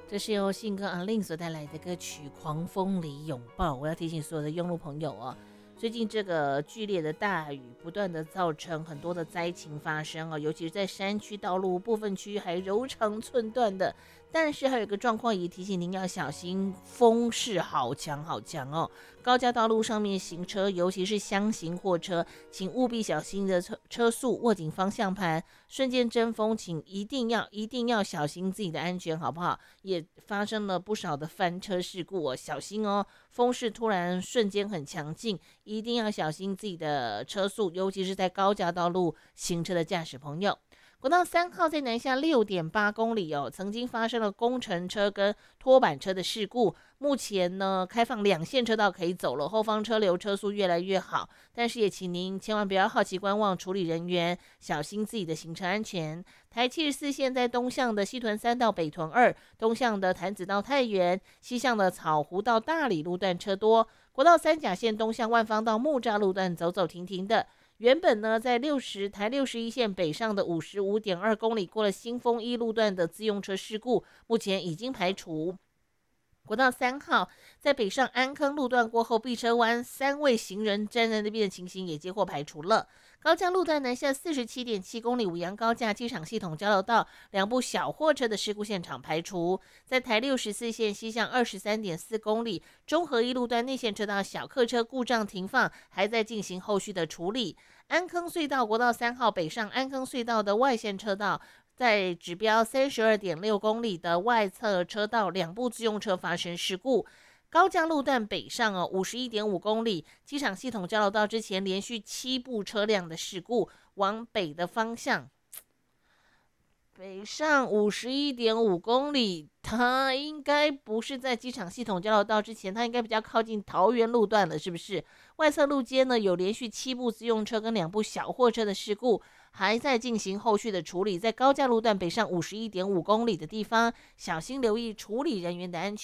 这是由信哥阿令所带来的歌曲《狂风里拥抱》。我要提醒所有的用路朋友哦，最近这个剧烈的大雨不断的造成很多的灾情发生哦，尤其是在山区道路部分区还柔肠寸断的。但是还有一个状况也提醒您要小心，风势好强好强哦。高架道路上面行车，尤其是箱型货车，请务必小心的车速，握紧方向盘。瞬间阵风，请一定要小心自己的安全，好不好？也发生了不少的翻车事故哦，小心哦。风势突然瞬间很强劲，一定要小心自己的车速，尤其是在高架道路行车的驾驶朋友。国道3号在南下6.8公里哦，曾经发生了工程车跟拖板车的事故。目前呢，开放2线车道可以走了，后方车流车速越来越好。但是也请您千万不要好奇观望，处理人员小心自己的行车安全。台74线在东向的西屯3到北屯2，东向的潭子到太原，西向的草湖到大理路段车多。国道3甲线东向万方到木栅路段走走停停的。原本呢，在台61线北上的55.2公里，过了新丰一路段的自用车事故，目前已经排除。国道3号在北上安坑路段过后，避车弯3位行人站在那边的情形也接获排除了。高架路段南下47.7公里，五杨高架机场系统交流道2部小货车的事故现场排除。在台64线西向23.4公里，中和一路段内线车道小客车故障停放，还在进行后续的处理。安坑隧道国道3号北上安坑隧道的外线车道，在指标32.6公里的外侧车道2部自用车发生事故。高架路段北上51.5公里，机场系统交流道之前连续7部车辆的事故，往北的方向北上51.5公里，它应该不是在机场系统交流道之前，它应该比较靠近桃园路段了，是不是？外侧路街呢有连续7部自用车跟2部小货车的事故，还在进行后续的处理。在高架路段北上51.5公里的地方，小心留意处理人员的安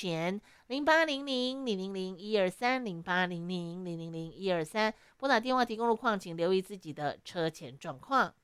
全。0800-000-123 0800-000-123，拨打电话提供路况，请留意自己的车前状况。